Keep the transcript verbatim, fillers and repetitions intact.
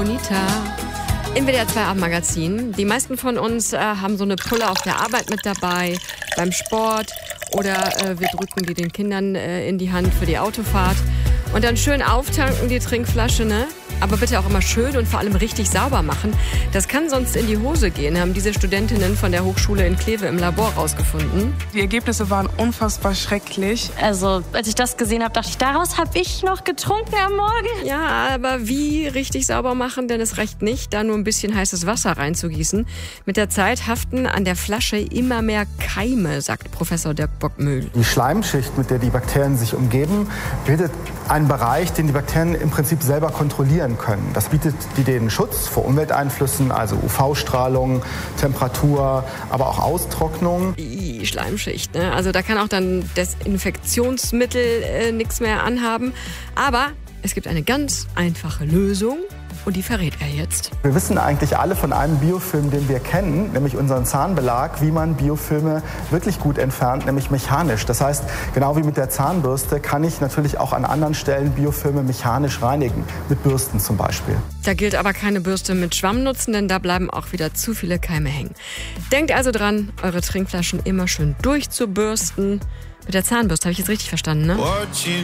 Bonita. Im W D R zwei Abendmagazin. Die meisten von uns äh, haben so eine Pulle auf der Arbeit mit dabei, beim Sport oder äh, wir drücken die den Kindern äh, in die Hand für die Autofahrt. Und dann schön auftanken die Trinkflasche, ne? Aber bitte auch immer schön und vor allem richtig sauber machen. Das kann sonst in die Hose gehen, haben diese Studentinnen von der Hochschule in Kleve im Labor rausgefunden. Die Ergebnisse waren unfassbar schrecklich. Also, als ich das gesehen habe, dachte ich, daraus habe ich noch getrunken am Morgen. Ja, aber wie richtig sauber machen? Denn es reicht nicht, da nur ein bisschen heißes Wasser reinzugießen. Mit der Zeit haften an der Flasche immer mehr Keime, sagt Professor Dirk Bockmühl. Die Schleimschicht, mit der die Bakterien sich umgeben, bildet einen Bereich, den die Bakterien im Prinzip selber kontrollieren können. Das bietet die denen Schutz vor Umwelteinflüssen, also U V-Strahlung, Temperatur, aber auch Austrocknung. Die Schleimschicht, ne? Also da kann auch dann Desinfektionsmittel äh, nichts mehr anhaben. Aber es gibt eine ganz einfache Lösung. Und die verrät er jetzt. Wir wissen eigentlich alle von einem Biofilm, den wir kennen, nämlich unseren Zahnbelag, wie man Biofilme wirklich gut entfernt, nämlich mechanisch. Das heißt, genau wie mit der Zahnbürste kann ich natürlich auch an anderen Stellen Biofilme mechanisch reinigen, mit Bürsten zum Beispiel. Da gilt aber keine Bürste mit Schwamm nutzen, denn da bleiben auch wieder zu viele Keime hängen. Denkt also dran, eure Trinkflaschen immer schön durchzubürsten. Mit der Zahnbürste, habe ich jetzt richtig verstanden, ne?